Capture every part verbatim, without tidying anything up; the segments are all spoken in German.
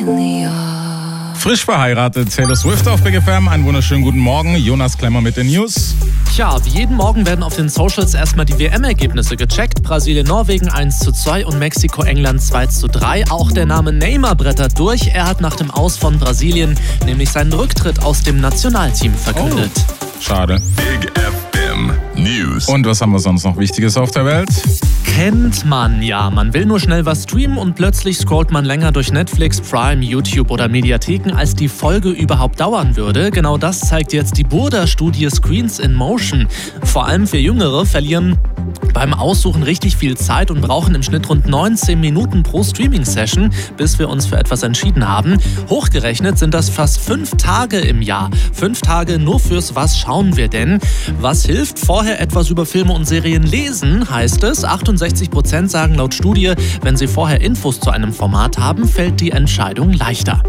Frisch verheiratet, Taylor Swift auf Big F M. Einen wunderschönen guten Morgen. Jonas Klemmer mit den News. Tja, wie jeden Morgen werden auf den Socials erstmal die W M-Ergebnisse gecheckt. Brasilien-Norwegen eins zu zwei und Mexiko-England zwei zu drei. Auch der Name Neymar brettert durch. Er hat nach dem Aus von Brasilien nämlich seinen Rücktritt aus dem Nationalteam verkündet. Oh, schade. Big F M News. Und was haben wir sonst noch Wichtiges auf der Welt? Kennt man ja. Man will nur schnell was streamen und plötzlich scrollt man länger durch Netflix, Prime, YouTube oder Mediatheken, als die Folge überhaupt dauern würde. Genau das zeigt jetzt die Burda-Studie Screens in Motion. Vor allem für Jüngere verlieren beim Aussuchen richtig viel Zeit und brauchen im Schnitt rund neunzehn Minuten pro Streaming-Session, bis wir uns für etwas entschieden haben. Hochgerechnet sind das fast fünf Tage im Jahr. Fünf Tage nur fürs Was schauen wir denn? Was hilft? Vorher etwas über Filme und Serien lesen, heißt es. achtundsechzig Prozent sagen laut Studie, wenn sie vorher Infos zu einem Format haben, fällt die Entscheidung leichter.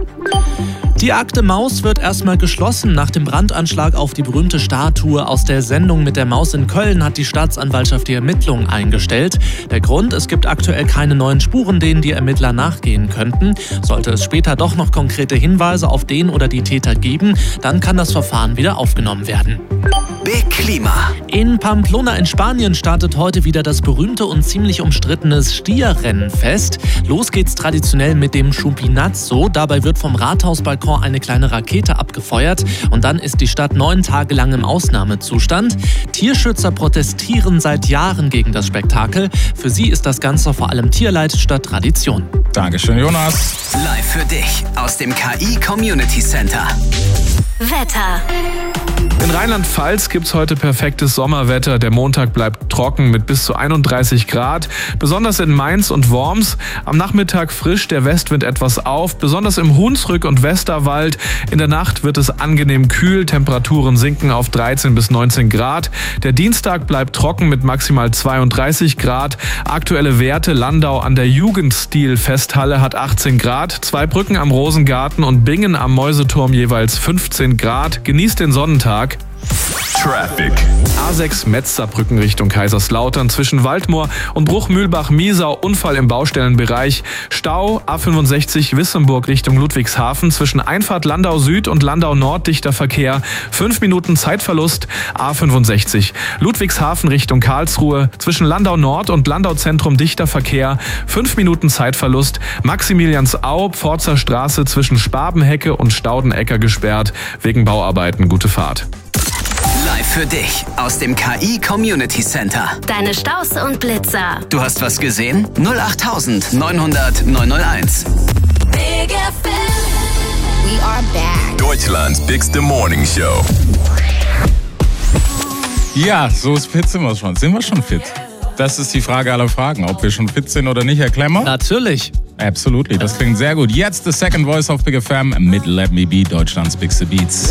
Die Akte Maus wird erstmal geschlossen. Nach dem Brandanschlag auf die berühmte Statue aus der Sendung mit der Maus in Köln hat die Staatsanwaltschaft die Ermittlungen eingestellt. Der Grund: Es gibt aktuell keine neuen Spuren, denen die Ermittler nachgehen könnten. Sollte es später doch noch konkrete Hinweise auf den oder die Täter geben, dann kann das Verfahren wieder aufgenommen werden. Big Klima. In Pamplona in Spanien startet heute wieder das berühmte und ziemlich umstrittene Stierrennenfest. Los geht's traditionell mit dem Chupinazo. Dabei wird vom Rathausbalkon eine kleine Rakete abgefeuert und dann ist die Stadt neun Tage lang im Ausnahmezustand. Tierschützer protestieren seit Jahren gegen das Spektakel. Für sie ist das Ganze vor allem Tierleid statt Tradition. Dankeschön, Jonas. Live für dich aus dem K I Community Center. Wetter. In Rheinland-Pfalz gibt's heute perfektes Sommerwetter. Der Montag bleibt trocken mit bis zu einunddreißig Grad. Besonders in Mainz und Worms. Am Nachmittag frisch, der Westwind etwas auf. Besonders im Hunsrück und Westerwald. In der Nacht wird es angenehm kühl. Temperaturen sinken auf dreizehn bis neunzehn Grad. Der Dienstag bleibt trocken mit maximal zweiunddreißig Grad. Aktuelle Werte: Landau an der Jugendstil-Festhalle hat achtzehn Grad. Zweibrücken am Rosengarten und Bingen am Mäuseturm jeweils fünfzehn Grad. Genießt den Sonnentag. Traffic. A sechs Metzsaarbrücken Richtung Kaiserslautern zwischen Waldmoor und Bruchmühlbach-Miesau, Unfall im Baustellenbereich. Stau A fünfundsechzig Wissemburg Richtung Ludwigshafen zwischen Einfahrt Landau Süd und Landau Nord dichter Verkehr. Fünf Minuten Zeitverlust. A fünfundsechzig Ludwigshafen Richtung Karlsruhe zwischen Landau Nord und Landau Zentrum dichter Verkehr. Fünf Minuten Zeitverlust. Maximiliansau Pforzer Straße zwischen Spabenhecke und Staudenecker gesperrt wegen Bauarbeiten. Gute Fahrt. Live für dich aus dem K I Community Center. Deine Staus und Blitzer. Du hast was gesehen? null acht neunhundert neunhunderteins. Big F M. We are back. Deutschlands Bigste Morning Show. Ja, so fit sind wir schon. Sind wir schon fit? Das ist die Frage aller Fragen, ob wir schon fit sind oder nicht, Herr Klemmer. Natürlich. Absolutely, das klingt sehr gut. Jetzt The Second Voice auf Big F M mit Let Me Be, Deutschlands Bigste Beats.